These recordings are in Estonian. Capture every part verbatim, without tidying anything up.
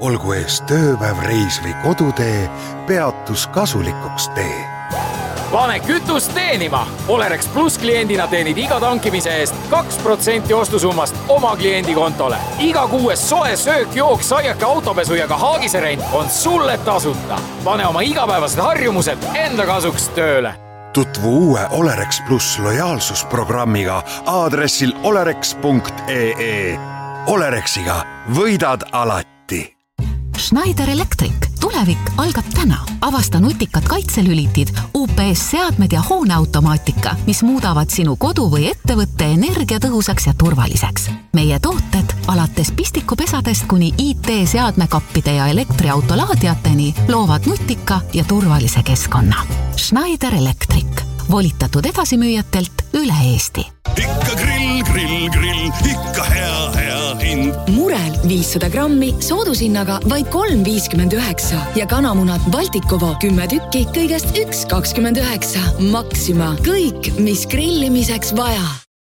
olgu ees tööpäev, reis või kodutee, peatus kasulikuks tee. Pane kütust teenima! Olerex Plus kliendina teenid iga tankimise eest kaks protsenti ostusummast oma kliendi kontole. Iga kuues soe söök, jook, saiake, autopesu ja ka haagiserent on sulle tasuta. Pane oma igapäevased harjumused enda kasuks tööle. Tutvu uue Olerex Plus lojaalsusprogrammiga aadressil olerex punkt ee. Olerexiga võidad alati. Schneider Electric. Tulevik algab täna. Avasta nutikad kaitselülitid, U P S-seadmed ja hooneautomaatika, mis muudavad sinu kodu või ettevõtte energiatõhusaks ja turvaliseks. Meie tooted alates pistikupesadest kuni I T-seadmekappide ja elektriautolaadiateni loovad nutika ja turvalise keskkonna. Schneider Electric. Volitatud edasimüüjatelt üle Eesti. Ikka grill, grill, grill, ikka hea, hea hind. Murel viissada grammi soodushinnaga vaid kolm viiskümmend üheksa ja kanamunad Baltikovo kümme tükki kõigest üks kakskümmend üheksa. Maxima. Kõik, mis grillimiseks vaja.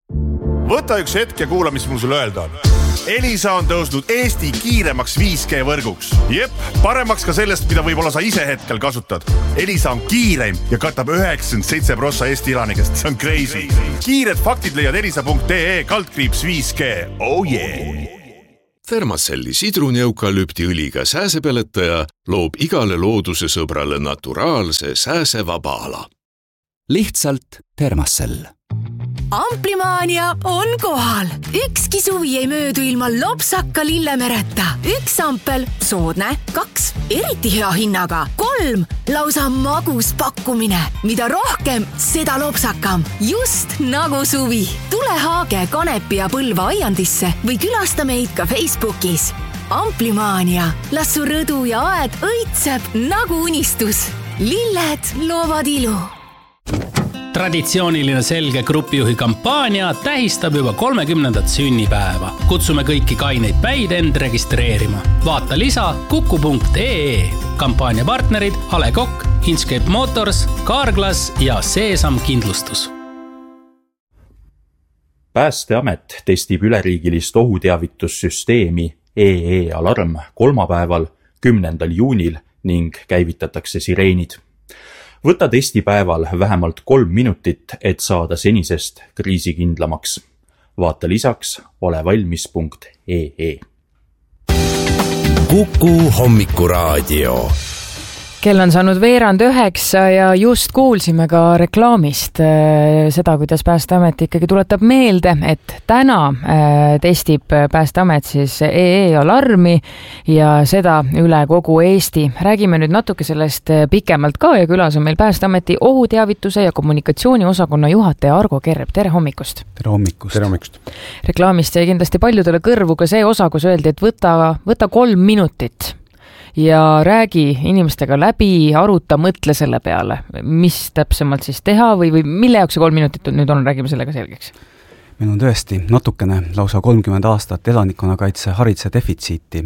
Võta üks hetk ja kuula, mis mul sulle öelda on. Elisa on tõusnud Eesti kiiremaks viis G võrguks. Jep, paremaks ka sellest, mida võib-olla sa ise hetkel kasutad. Elisa on kiireim ja katab üheksakümmend seitse prossa Eesti elanikest. See on crazy. Kiired faktid leiad elisa punkt ee kaldkriips viis G. Oh yeah! Thermacelli sidruni eukalüptiõliga sääsepeletaja loob igale looduse sõbrale naturaalse sääsevaba ala. Lihtsalt Thermacell. Amplimaania on kohal. Ükski suvi ei möödu ilma lopsaka lillemereta. Üks ampel, soodne, kaks, eriti hea hinnaga, kolm, lausa magus pakkumine. Mida rohkem, seda lopsakam. Just nagu suvi. Tule Haage, Kanepi ja Põlva aiandisse või külasta meid ka Facebookis. Amplimaania. Las su rõdu ja aed õitseb nagu unistus. Lilled loovad ilu. Traditsiooniline selge grupijuhi kampaania tähistab juba kolmekümnendat sünnipäeva. Kutsume kõiki kaineid päid end registreerima. Vaata lisa kuku punkt ee. Kampaania partnerid A Le Coq, Inchcape Motors, Carglass ja Seesam Kindlustus. Päästeamet testib üleriigilist ohuteavitussüsteemi E E Alarm kolmapäeval, kümnendal juunil ning käivitatakse sireenid. Võta testipäeval vähemalt kolm minutit, et saada senisest kriisikindlamaks. Vaata lisaks olevalmis punkt ee. Kuku hommikuraadio. Kell on saanud veerand üheksa ja just kuulsime ka reklaamist seda, kuidas Päästeamet ikkagi tuletab meelde, et täna testib Päästeamet siis E E Alarmi ja seda üle kogu Eesti. Räägime nüüd natuke sellest pikemalt ka ja külas on meil Päästeameti ohuteavituse ja kommunikatsiooni osakonna juhataja Argo Kerb. Tere hommikust! Tere hommikust! Tere hommikust! Reklaamist jäi kindlasti paljudele kõrvu ka see osa, kus öeldi, et võta, võta kolm minutit ja räägi inimestega läbi, aruta, mõtle selle peale, mis täpsemalt siis teha või, või mille jaoks see kolm minutit nüüd on, räägime sellega selgeks. Meil on tõesti natukene lausa kolmkümmend aastat elanikkonnakaitse hariduse defitsiiti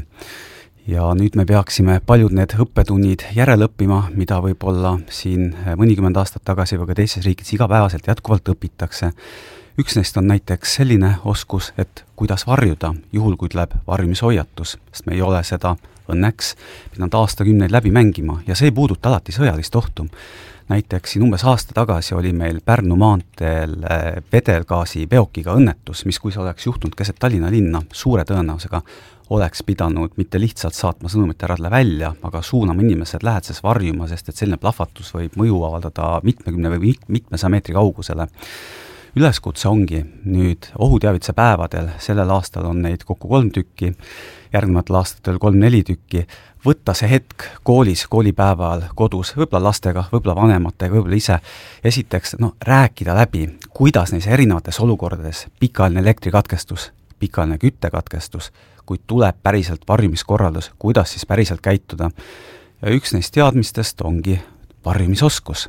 ja nüüd me peaksime paljud need õppetunnid järele õppima, mida võib-olla siin mõnikümmend aastat tagasi või ka teistes riikides igapäevaselt jätkuvalt õpitakse. Üks neist on näiteks selline oskus, et kuidas varjuda, juhul kui tuleb varjumishoiatus, sest me ei ole seda õnneks pidanud aastakümneid läbi mängima ja see ei puuduta alati sõjalist ohtu. Näiteks siin umbes aasta tagasi oli meil Pärnu maanteel vedelgaasi veokiga õnnetus, mis kui see oleks juhtunud keset Tallinna linna, suure tõenäosusega oleks pidanud mitte lihtsalt saatma sõnumit äradele välja, aga suunama inimesed lähedses varjuma, sest et selline plahvatus võib mõju avaldada mitmekümne või mitmesaja meetri kaugusele. Üleskutse ongi nüüd ohuteavituse päevadel, sellel aastal on neid kokku kolm tükki, järgnevatel aastatel kolm-neli tükki, võtta see hetk koolis, koolipäeval, kodus, võib-olla lastega, võib-olla vanematega, võib-olla ise, esiteks no, rääkida läbi, kuidas neis erinevates olukordades pikaajaline elektrikatkestus, pikaajaline küttekatkestus, kui tuleb päriselt varjumiskorraldus, kuidas siis päriselt käituda. Ja üks neist teadmistest ongi varjumisoskus.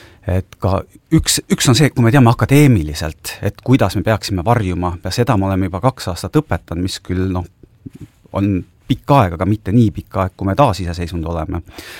Et ka üks, üks on see, kui me teame akadeemiliselt, et kuidas me peaksime varjuma, ja seda me oleme juba kaks aastat õpetanud, mis küll no, on pikk aeg, aga mitte nii pikk aeg, kui me taas iseseisvunud oleme.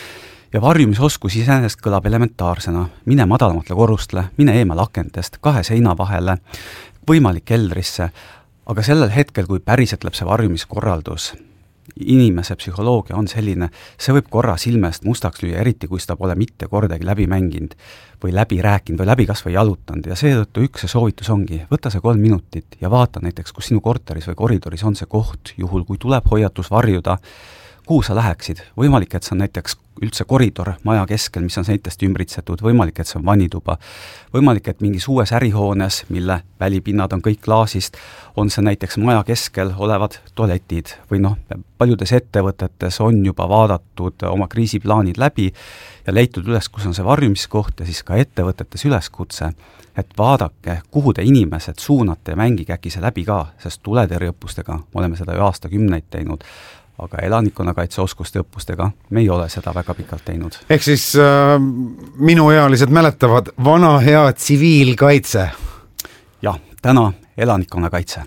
Ja varjumisoskus iseenesest kõlab elementaarsena, mine madalamatele korrustele, mine eemal akentest, kahe seina vahele, võimalik keldrisse, aga sellel hetkel, kui päriselt läheb see varjumiskorraldus inimese psühholoogia on selline, see võib korra silmest mustaks lüüa, eriti kui seda pole mitte kordagi läbi mänginud või läbi rääkinud või läbi kas või jalutanud ja seetõttu üks see soovitus ongi, võta see kolm minutit ja vaata näiteks, kus sinu korteris või koridoris on see koht, juhul kui tuleb hoiatus varjuda, kuhu sa läheksid, võimalik, et see on näiteks üldse koridor maja keskel, mis on seintest ümbritsetud, võimalik, et see on vannituba, võimalik, et mingis uues ärihoones, mille välipinnad on kõik klaasist, on see näiteks maja keskel olevad tualetid või noh, paljudes ettevõtetes on juba vaadatud oma kriisiplaanid läbi ja leitud üles, kus on see varjumiskoht ja siis ka ettevõtetes üleskutse, et vaadake, kuhu te inimesed suunate ja mängige äkki see läbi ka, sest tuletõrjeõppustega oleme seda ju aastakümneid teinud, aga elanikkonnakaitseoskuste õppustega me ei ole seda väga pikalt teinud. Ehk siis äh, minuealised mäletavad vana hea tsiviilkaitse. Jah, täna elanikkonnakaitse.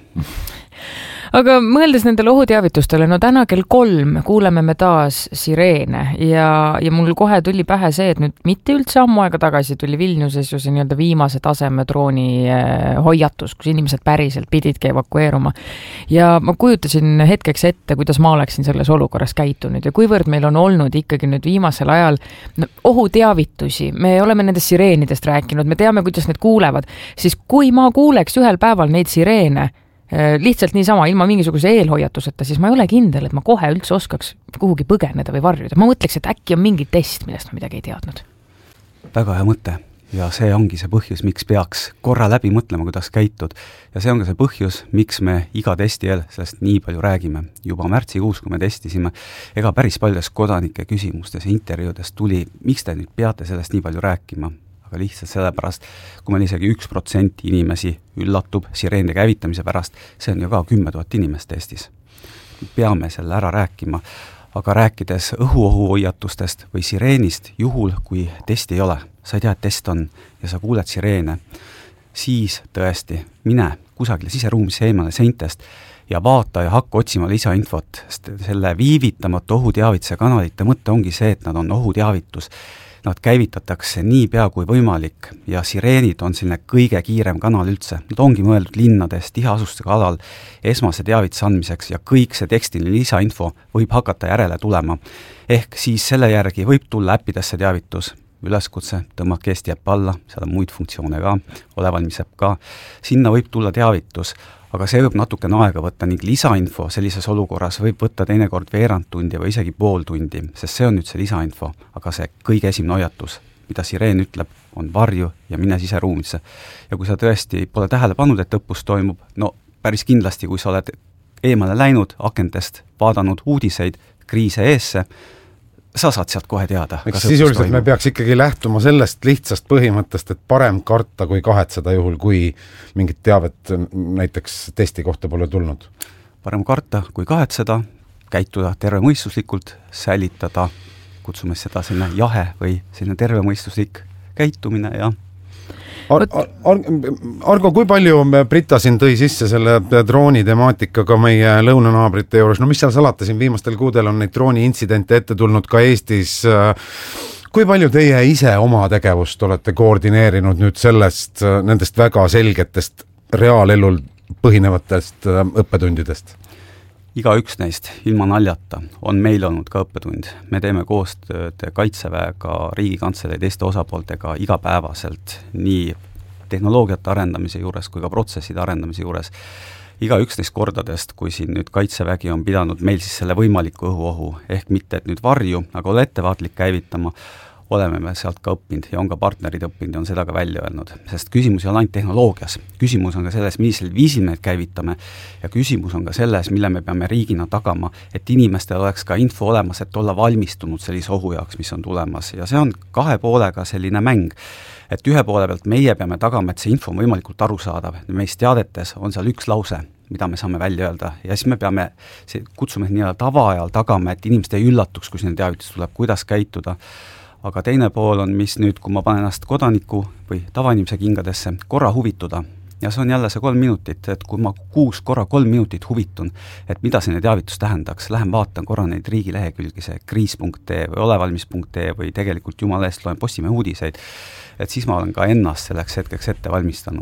Aga mõeldes nendele ohuteavitustele, no täna kell kolm kuuleme me taas sireene ja, ja mul kohe tuli pähe see, et nüüd mitte üldse ammu aega tagasi tuli Vilniuses ju see nii-öelda viimase taseme drooni eh, hoiatus, kus inimesed päriselt pididki evakueeruma. Ja ma kujutasin hetkeks ette, kuidas ma oleksin selles olukorras käitunud ja kuivõrd meil on olnud ikkagi nüüd viimasel ajal no, ohuteavitusi, me oleme nendest sireenidest rääkinud, me teame, kuidas need kuulevad, siis kui ma kuuleks ühel päeval neid sireene, lihtsalt niisama, ilma mingisuguse eelhoiatuseta, siis ma ei ole kindel, et ma kohe üldse oskaks kuhugi põgeneda või varjuda. Ma mõtleks, et äkki on mingi test, millest ma midagi ei teadnud. Väga hea mõte ja see ongi see põhjus, miks peaks korra läbi mõtlema, kuidas käitud. Ja see on ka see põhjus, miks me iga testi eel sellest nii palju räägime. Juba märtsikuus, kui me testisime, ega päris paljudes kodanike küsimustes ja intervjuudes tuli, miks te nüüd peate sellest nii palju rääkima? Aga lihtsalt sellepärast, kui meil isegi üks protsent inimesi üllatub sireende käivitamise pärast, see on ju ka kümme tuhat inimest Eestis. Peame selle ära rääkima, aga rääkides õhuohuhoiatustest või sireenist, juhul kui testi ei ole, sa ei tea, et test on ja sa kuuled sireene, siis tõesti mine kusagile siseruumisse eemale seintest ja vaata ja hakka otsima lisainfot, sest selle viivitamatu ohuteavituse kanalite mõte ongi see, et nad on ohuteavitus. Nad käivitatakse nii pea kui võimalik ja sireenid on selline kõige kiirem kanal üldse. Nad ongi mõeldud linnades, tiheasustusega alal esmase teavituse andmiseks ja kõik see tekstiline lisainfo võib hakata järele tulema. Ehk siis selle järgi võib tulla äppidesse teavitus, üleskutse, tõmmake Eesti äpp alla, seal on muid funktsioone ka, ole valmis äpp ka, sinna võib tulla teavitus, aga see võib natukene aega võtta ning lisainfo sellises olukorras võib võtta teinekord veerand tundi või isegi pool tundi, sest see on nüüd see lisainfo, aga see kõige esimene hoiatus, mida sireen ütleb, on varju ja mine siseruumisse. Ja kui sa tõesti pole tähele pannud, et õppus toimub, no päris kindlasti, kui sa oled eemale läinud akentest, vaadanud uudiseid, kriise eesse, sa saad sealt kohe teada. Sisuliselt me peaks ikkagi lähtuma sellest lihtsast põhimõttest, et parem karta kui kahetseda juhul, kui mingit teavet näiteks testi kohta pole tulnud. Parem karta kui kahetseda, käituda tervemõistuslikult, säilitada, kutsume seda sinna jahe või sinna tervemõistuslik käitumine ja Ar Ar Argo, kui palju Brita siin tõi sisse selle drooni temaatikaga meie lõunanaabrite juures? No mis seal salata, siin viimastel kuudel on neid drooni intsidente ette tulnud ka Eestis. Kui palju teie ise oma tegevust olete koordineerinud nüüd sellest, nendest väga selgetest reaalelul põhinevatest õppetundidest? Iga üks neist, ilma naljata, on meil olnud ka õppetund. Me teeme koostööd Kaitseväega, Riigikantselei teiste osapooltega igapäevaselt, nii tehnoloogiate arendamise juures kui ka protsesside arendamise juures. Iga üks neist kordadest, kui siin nüüd Kaitsevägi on pidanud meil siis selle võimaliku õhuohu, ehk mitte et nüüd varju, aga ole ettevaatlik käivitama, oleme me sealt ka õppinud ja on ka partnerid õppinud ja on seda ka välja öelnud, sest küsimus ei ole ainult tehnoloogias, küsimus on ka selles, millisel viisil me käivitame ja küsimus on ka selles, mille me peame riigina tagama, et inimestel oleks ka info olemas, et olla valmistunud sellise ohu jaoks, mis on tulemas ja see on kahe poolega selline mäng, et ühe poole pealt meie peame tagama, et see info on võimalikult arusaadav, meis teadetes on seal üks lause, mida me saame välja öelda ja siis me peame, kutsume nii tavaajal tagama, et inimesed ei üllatuks, kui neil teavitus tuleb, kuidas käituda. Aga teine pool on, mis nüüd, kui ma panen ennast kodaniku või tavainimese kingadesse, korra huvituda. Ja see on jälle see kolm minutit, et kui ma kuus korra kolm minutit huvitun, et mida see teavitus tähendaks, lähen vaatan korra neid riigilehekülgi, see kriis punkt ee või olevalmis punkt ee või tegelikult jumala eest loen Postimehe uudiseid, et siis ma olen ka ennast selleks hetkeks ette valmistanud.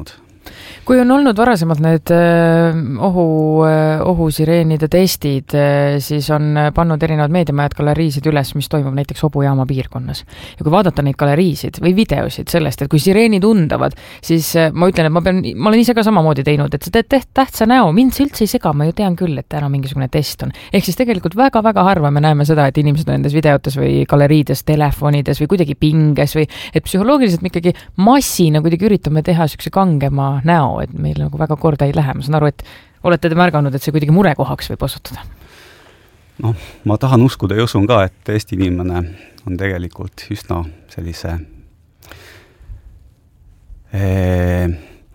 Kui on olnud varasemalt need ohu, ohusireenide testid, siis on pannud erinevad meediamajad galeriisid üles, mis toimub näiteks Hobujaama piirkonnas. Ja kui vaadata neid galeriisid või videosid sellest, et kui sireenid undavad, siis ma ütlen, et ma, pean, ma olen ise ka samamoodi teinud, et sa teed teht, tähtsa näo, mind see üldse ei sega, ma ju tean küll, et täna mingisugune test on. Ehk siis tegelikult väga-väga harva me näeme seda, et inimesed on nendes videotes või galeriides, telefonides või kuidagi pinges või et psühholoogiliselt me ikkagi massina kuidagi üritame teha sükse kangema näo, et meil nagu väga korda ei lähe. Ma saan aru, et olete te märganud, et see kuidagi murekohaks võib osutuda? Noh, ma tahan uskuda ja usun ka, et Eesti inimene on tegelikult üsna sellise ee,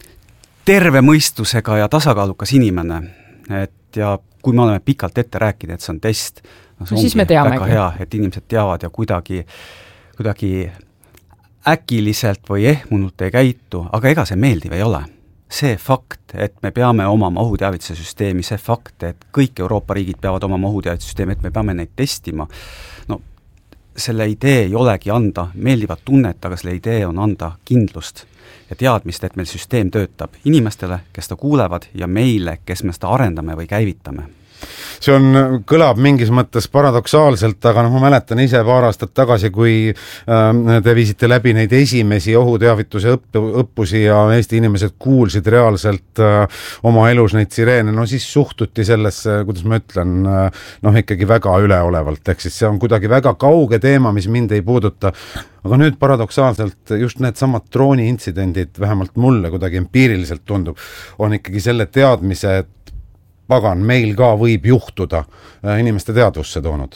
terve mõistusega ja tasakaalukas inimene. Et ja kui me oleme pikalt ette rääkinud, et see on test, no see no, ongi väga hea, et inimesed teavad ja kuidagi, kuidagi äkiliselt või ehmunult ei käitu, aga ega see meeldiv ei ole. See fakt, et me peame omama ohuteavituse süsteemi, see fakt, et kõik Euroopa riigid peavad omama ohuteavituse süsteemi, et me peame neid testima, no selle idee ei olegi anda meeldivat tunnet, aga selle idee on anda kindlust ja teadmist, et meil süsteem töötab inimestele, kes ta kuulevad ja meile, kes me seda arendame või käivitame. See on, kõlab mingis mõttes paradoksaalselt, aga noh, ma mäletan ise paar aastat tagasi, kui äh, te viisite läbi neid esimesi ohuteavituse õpp, õppusi ja Eesti inimesed kuulsid reaalselt äh, oma elus neid sireene, no siis suhtuti sellesse, kuidas ma ütlen, äh, noh ikkagi väga üleolevalt, ehk siis see on kuidagi väga kauge teema, mis mind ei puuduta. Aga nüüd paradoksaalselt just need samad drooni intsidendid, vähemalt mulle kuidagi empiiriliselt tundub, on ikkagi selle teadmise, et pagan, meil ka võib juhtuda inimeste teadvusse toonud.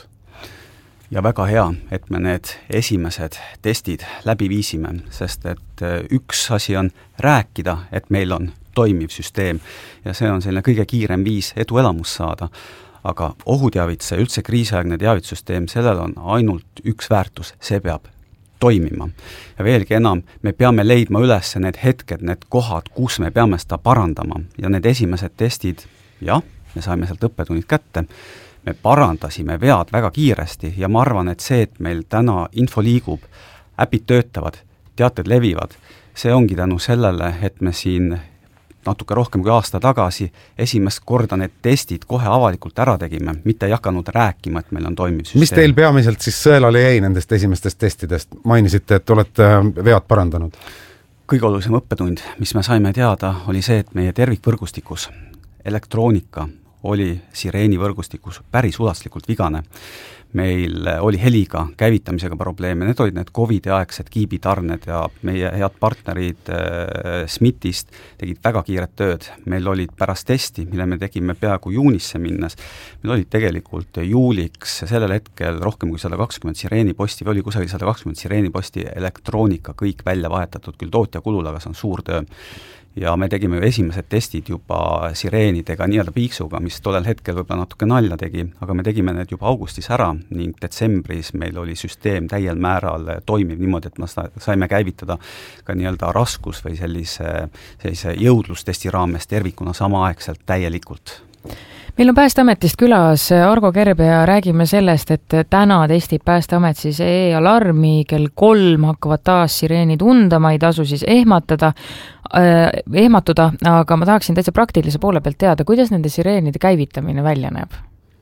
Ja väga hea, et me need esimesed testid läbi viisime, sest et üks asi on rääkida, et meil on toimiv süsteem ja see on selline kõige kiirem viis eduelamus saada, aga ohuteavituse, üldse kriisiaegne teavitussüsteem, sellel on ainult üks väärtus, see peab toimima. Ja veelgi enam, me peame leidma üles need hetked, need kohad, kus me peame seda parandama ja need esimesed testid jah, me saime sealt õppetunnid kätte, me parandasime vead väga kiiresti ja ma arvan, et see, et meil täna info liigub, äpid töötavad, teated levivad, see ongi tänu sellele, et me siin natuke rohkem kui aasta tagasi esimest korda need testid kohe avalikult ära tegime, mitte ei hakanud rääkima, et meil on toimiv süsteem. Mis teil peamiselt siis sõelale jäi nendest esimestest testidest? Mainisite, et olete vead parandanud. Kõige olulisem õppetund, mis me saime teada, oli see, et meie tervikvõrgustikus elektroonika oli sireeni võrgustikus päris ulatuslikult vigane. Meil oli heliga käivitamisega probleeme, need olid need COVID-i-aegsed kiibitarned ja meie head partnerid äh, Smithist tegid väga kiiret tööd. Meil olid pärast testi, mille me tegime peaaegu juunisse minnes, meil olid tegelikult juuliks sellel hetkel rohkem kui sada kakskümmend sireeniposti, või oli kusagil sada kakskümmend sireeniposti elektroonika kõik välja vahetatud, küll tootja kulul, aga see on suur töö. Ja me tegime ju esimesed testid juba sireenidega nii-öelda piiksuga, mis tollel hetkel võib-olla natuke nalja tegi, aga me tegime need juba augustis ära ning detsembris meil oli süsteem täiel määral toimiv niimoodi, et me saime käivitada ka nii-öelda raskus või sellise, sellise jõudlustesti raames tervikuna samaaegselt täielikult. Meil on Päästeametist külas Argo Kerb ja räägime sellest, et täna testib Päästeamet siis e-alarmi, kell kolm hakkavad taas sireenid undama, ei tasu siis ehmatada, äh, ehmatuda, aga ma tahaksin täitsa praktilise poole pealt teada, kuidas nende sireenide käivitamine välja näeb?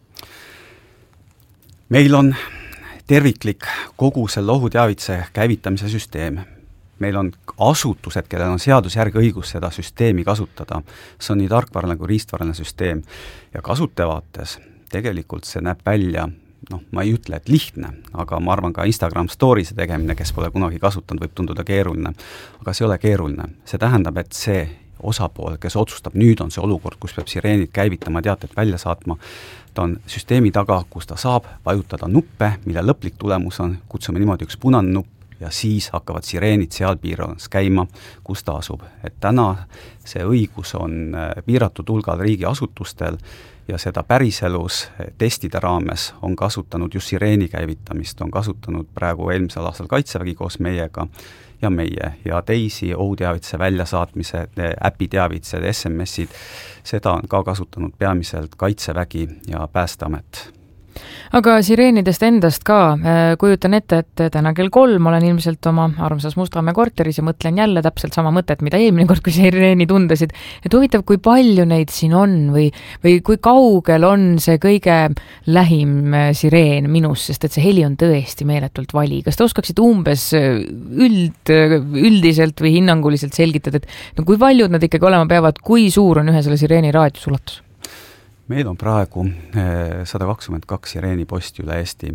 Meil on terviklik kogu selle ohuteavituse käivitamise süsteem. Meil on asutused, kellel on seadusjärgi õigus seda süsteemi kasutada. See on nii tarkvaraline kui riistvaraline süsteem. Ja kasutajavaates tegelikult see näeb välja, noh, ma ei ütle, et lihtne, aga ma arvan ka Instagram storiese tegemine, kes pole kunagi kasutanud, võib tunduda keeruline. Aga see ei ole keeruline. See tähendab, et see osapool, kes otsustab, nüüd on see olukord, kus peab sireenid käivitama, teated välja saatma, ta on süsteemi taga, kus ta saab vajutada nuppe, mille lõplik tulemus on, kutsume niimoodi üks punane nupp, ja siis hakkavad sireenid seal piirkonnas käima, kus ta asub. Et täna see õigus on piiratud hulgal riigiasutustel ja seda päriselus testide raames on kasutanud just sireeni käivitamist, on kasutanud praegu eelmisel aastal Kaitsevägi koos meiega ja meie ja teisi ohuteavituse väljasaatmise, äpiteavitused, S M S-id, seda on ka kasutanud peamiselt Kaitsevägi ja Päästeamet. aga sireenidest endast ka kujutan ette, et täna kell kolm olen ilmselt oma armsas Mustamäe korteris ja mõtlen jälle täpselt sama mõtet, mida eelmine kord, kui sireenid undasid. Et huvitav, kui palju neid siin on või, või kui kaugel on see kõige lähim sireen minus, sest et see heli on tõesti meeletult vali. Kas te oskaksid umbes üld, üldiselt või hinnanguliselt selgitada, et no kui paljud nad ikkagi olema peavad, kui suur on ühe selle sireeni raadiusulatus? Meil on praegu sada kakskümmend kaks sireeni posti üle Eesti.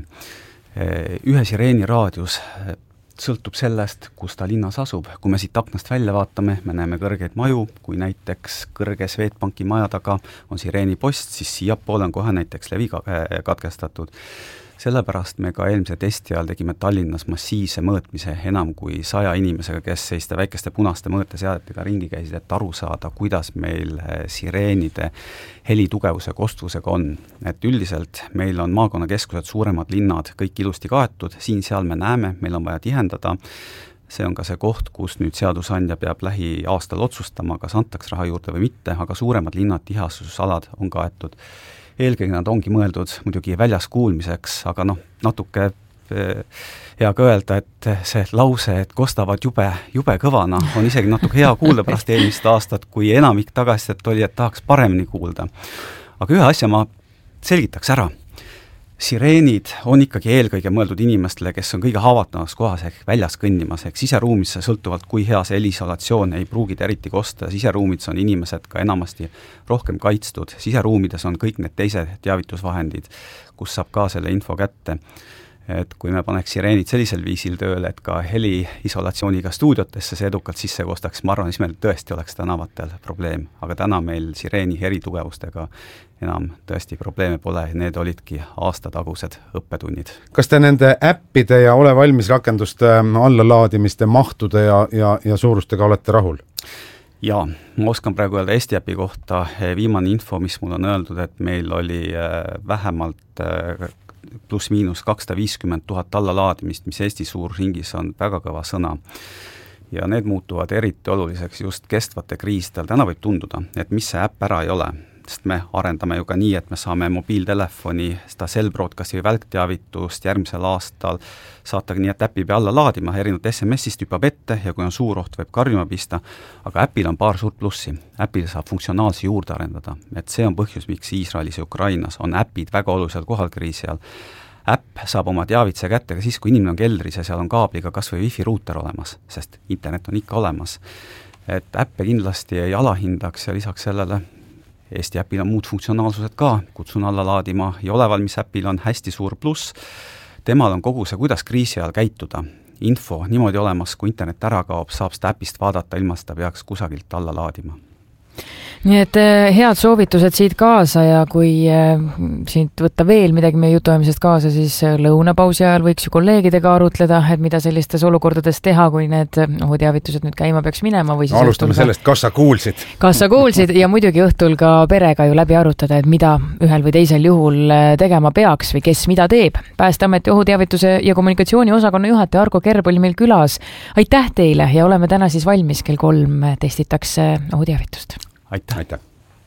Ühe sireeni raadius sõltub sellest, kus ta linnas asub. Kui me siit aknast välja vaatame, me näeme kõrgeid maju, kui näiteks kõrge Swedbanki maja taga on sireeni post, siis siiapoole on kohe näiteks levi katkestatud. Sellepärast me ka eelmise testi ajal tegime Tallinnas massiivse mõõtmise enam kui saja inimesega, kes seiste väikeste punaste mõõteseadetega ringi käisid, et aru saada, kuidas meil sireenide helitugevuse kostvusega on. Et üldiselt meil on maakonnakeskused, suuremad linnad, kõik ilusti kaetud, siin-seal me näeme, meil on vaja tihendada. See on ka see koht, kus nüüd seadusandja peab lähi aastal otsustama, kas antaks raha juurde või mitte, aga suuremad linnad, tiheasustusalad on kaetud. Eelkõige nad ongi mõeldud muidugi väljas kuulmiseks, aga noh, natuke hea ka öelda, et see lause, et kostavad jube, jube kõvana, on isegi natuke hea kuulda pärast eelmist aastat, kui enamik tagasisidet oli, et tahaks paremini kuulda. Aga ühe asja ma selgitaks ära. Sireenid on ikkagi eelkõige mõeldud inimestele, kes on kõige haavatavas kohas ehk väljas kõndimas, ehk siseruumisse sõltuvalt, kui hea see heliisolatsioon ei pruugida eriti kosta. Siseruumides on inimesed ka enamasti rohkem kaitstud. Siseruumides on kõik need teised teavitusvahendid, kus saab ka selle info kätte. Et kui me paneks sireenid sellisel viisil tööle, et ka heliisolatsiooniga stuudiotesse see edukalt sisse kostaks, ma arvan, siis meil tõesti oleks tänavatel probleem. Aga täna meil sireeni eritugevustega enam tõesti probleeme pole, need olidki aastatagused õppetunnid. Kas te nende äppide ja ole valmis rakenduste allalaadimiste mahtude ja, ja, ja suurustega olete rahul? Jaa, ma oskan praegu öelda Eesti äpi kohta. Viimane info, mis mul on öeldud, et meil oli vähemalt pluss miinus kakssada viiskümmend tuhat allalaadimist, mis Eesti suurringis on väga kõva sõna. Ja need muutuvad eriti oluliseks just kestvate kriistel. Täna võib tunduda, et mis see äpp ära ei ole, sest me arendame ju ka nii, et me saame mobiiltelefoni, seda cell broadcasti või välkteavitust järgmisel aastal saata nii, et äppi pea alla laadima, erinevat S M S-ist hüppab ette ja kui on suur oht, võib karjuma pista, aga äpil on paar suurt plussi. Äpil saab funktsionaalsi juurde arendada, et see on põhjus, miks Iisraelis ja Ukrainas on äpid väga olulisel kohal kriisi all. Äpp saab oma teavitse kätte ka siis, kui inimene on keldris ja seal on kaabliga kas või wifi ruuter olemas, sest internet on ikka olemas. Et äppe kindlasti ei alahindaks ja lisaks sellele Eesti äpil on muud funktsionaalsused ka, kutsun alla laadima ja ole valmis äpil on hästi suur pluss. Temal on kogu see, kuidas kriisi ajal käituda. Info niimoodi olemas, kui internet ära kaob, saab seda äpist vaadata, ilma seda peaks kusagilt alla laadima. Nii et head soovitused siit kaasa ja kui siit võtta veel midagi meie jutuajamisest kaasa, siis lõunapausi ajal võiks ju kolleegidega arutleda, et mida sellistes olukordades teha, kui need ohuteavitused nüüd käima peaks minema. Või siis alustame sellest, kas sa kuulsid. Kas sa kuulsid ja muidugi õhtul ka perega ju läbi arutada, et mida ühel või teisel juhul tegema peaks või kes mida teeb. Päästeameti ohuteavituse ja kommunikatsiooni osakonna juhataja Argo Kerb oli meil külas. Aitäh teile ja oleme täna siis valmis kell kolm testitakse ohuteavitust. Aitäh. Aitäh.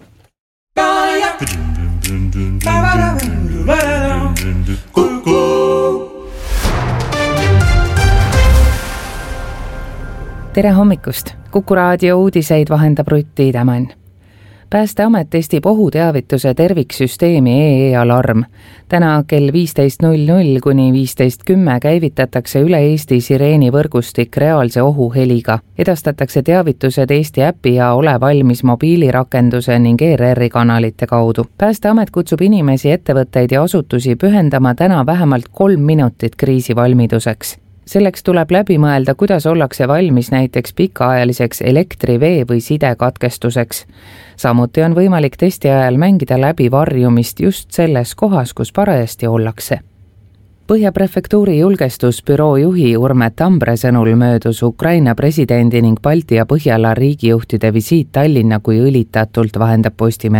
Tere hommikust! Kuku raadio uudiseid vahendab Rutti Tämän. Päästeamet testib ohuteavituse terviksüsteemi E E Alarm. Täna kell viisteist null null kuni viisteist kümme käivitatakse üle Eesti sireeni võrgustik reaalse ohuheliga. Edastatakse teavitused Eesti äpi ja ole valmis mobiilirakenduse ning E R R-i kanalite kaudu. Päästeamet kutsub inimesi, ettevõtteid ja asutusi pühendama täna vähemalt kolm minutit kriisivalmiduseks. Selleks tuleb läbi mõelda, kuidas ollakse valmis näiteks pikaajaliseks elektri, vee või sidekatkestuseks. Samuti on võimalik testi ajal mängida läbi varjumist just selles kohas, kus parajasti ollakse. Põhjaprefektuuri julgestusbüroo juhi Urme Tambre sõnul möödus Ukraina presidendi ning Balti ja Põhjala riigijuhtide visiit Tallinna kui õlitatult, vahendab Postimees.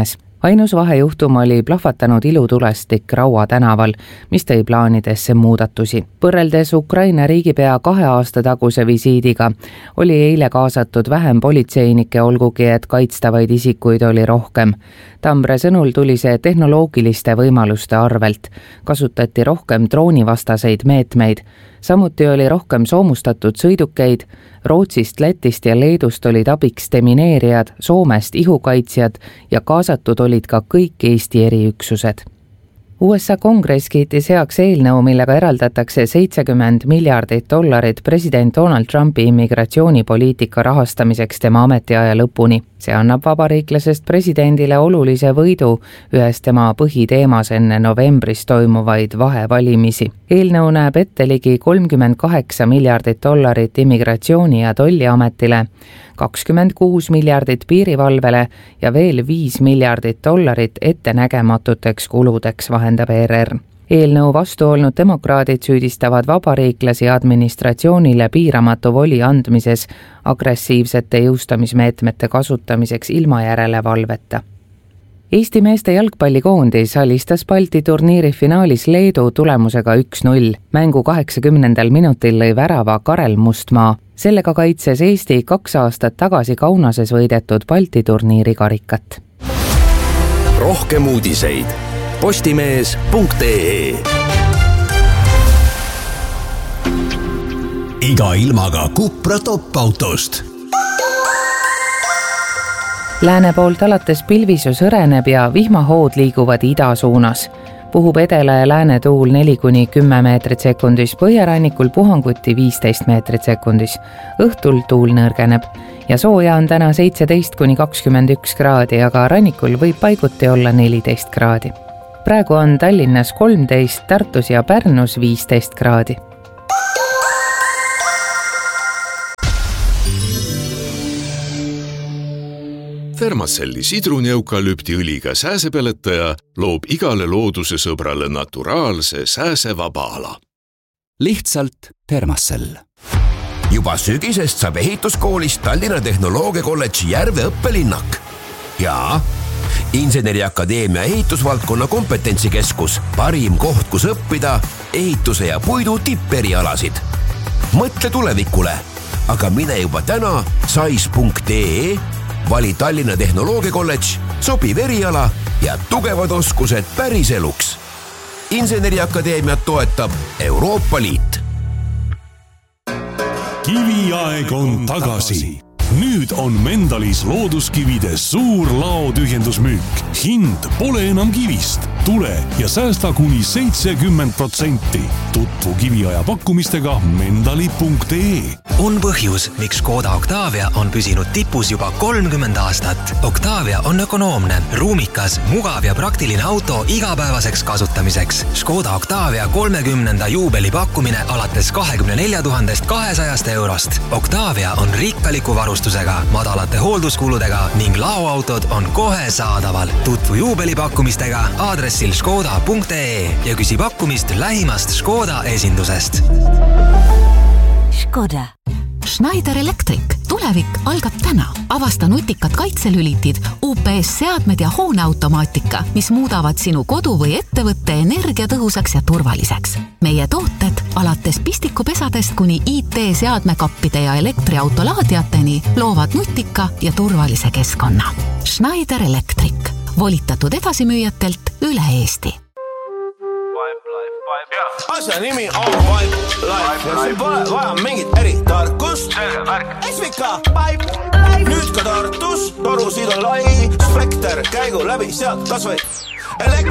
ainus vahejuhtum oli plahvatanud ilutulestik Raua tänaval, mis tõi plaanidesse muudatusi. Põrreldes Ukraina riigipea kahe aasta taguse visiidiga oli eile kaasatud vähem politseinikke, olgugi et kaitstavaid isikuid oli rohkem. Tambre sõnul tuli see tehnoloogiliste võimaluste arvelt. Kasutati rohkem droonivastaseid meetmeid. Samuti oli rohkem soomustatud sõidukeid. Rootsist, Lätist ja Leedust olid abiks demineerijad, Soomest ihukaitsjad ja kaasatud olid ka kõik Eesti eriüksused. U S A kongress kiitis heaks eelnõu, millega eraldatakse seitsekümmend miljardit dollarit president Donald Trumpi immigratsioonipoliitika rahastamiseks tema ametiaja lõpuni. See annab vabariiklasest presidendile olulise võidu ühes tema põhiteemas enne novembris toimuvaid vahevalimisi. Eelnõu näeb ette ligi kolmkümmend kaheksa miljardit dollarit immigratsiooni- ja tolliametile, kakskümmend kuus miljardit piirivalvele ja veel viis miljardit dollarit ettenägematuteks kuludeks, vahendab E R R. Eelnõu vastu olnud demokraadid süüdistavad vabariiklasi administratsioonile piiramatu voli andmises agressiivsete jõustamismeetmete kasutamiseks ilma järelevalveta. Eesti meeste jalgpallikoondis alistas Balti turniiri finaalis Leedu tulemusega üks null. Mängu kaheksakümnendal minutil lõi värava Karel Mustmaa. Sellega kaitses Eesti kaks aastat tagasi Kaunases võidetud Balti turniiri karikat. Rohkem uudiseid postimees punkt ee. Iga ilmaga Cupra top-autost. Lääne poolt alates pilvisus õreneb ja vihmahood liiguvad ida suunas. Puhub edela ja lääne tuul neli kuni kümme meetrit sekundis, põhjarannikul puhanguti viisteist meetrit sekundis. Õhtul tuul nõrgeneb ja sooja on täna seitseteist kuni kakskümmend üks kraadi, aga rannikul võib paiguti olla neliteist kraadi. Praegu on Tallinnas kolmteist, Tartus ja Pärnus viisteist kraadi. Thermacelli sidrunieukalüptiõliga sääsepeletaja loob igale looduse sõbrale naturaalse sääsevaba ala. Lihtsalt Thermacell. Juba sügisest saab ehituskoolist Tallinna Tehnoloogia Kolledži Järve õppelinnak. Ja Inseneriakadeemia ehitusvaldkonna kompetentsikeskus, parim koht, kus õppida ehituse ja puidu tipperialasid. Mõtle tulevikule, aga mine juba täna sais punkt ee, vali Tallinna Tehnoloogia Kolledž, sobiv eriala ja tugevad oskused päris eluks. Inseneriakadeemiat toetab Euroopa Liit. Kiviaeg on tagasi. Nüüd on Mendalis looduskivide suur laotühjendusmüük. Hind pole enam kivist. Tule ja säästa kuni seitsekümmend protsenti. Tutvu kiviaja pakkumistega mendali punkt ee. On põhjus, miks Škoda Octavia on püsinud tipus juba kolmkümmend aastat. Octavia on ökonoomne, ruumikas, mugav ja praktiline auto igapäevaseks kasutamiseks. Škoda Octavia kolmekümnenda juubeli pakkumine alates kahekümne nelja tuhandest kahesajast eurost. Octavia on rikkaliku varustusega, madalate hoolduskuludega ning laoautod on kohe saadaval. Tutvu juubeli pakkumistega aadressil škoda punkt ee ja küsi pakkumist lähimast Škoda esindusest. Škoda. Schneider Electric. Tulevik algab täna. Avasta nutikad kaitselülitid, U P S-seadmed ja hooneautomaatika, mis muudavad sinu kodu või ettevõtte energiatõhusaks ja turvaliseks. Meie tooted alates pistikupesadest kuni I T-seadmekappide ja elektriautolaadiateni loovad nutika ja turvalise keskkonna. Schneider Electric. Volitatud edasimüüjatelt üle Eesti. Asja nimi on Pipe Life ja siin pole vaja mingit eritarkust. S V K Pipe Life. Nüüd ka Tartus, torusid on lai, spekter käigu läbi sealt kas või elektri